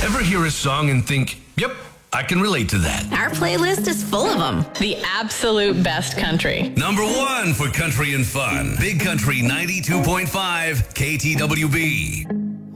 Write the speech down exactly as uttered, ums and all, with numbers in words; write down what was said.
Ever hear a song and think, yep, I can relate to that? Our playlist is full of them. The absolute best country. Number one for country and fun. Big Country ninety-two point five K T W B.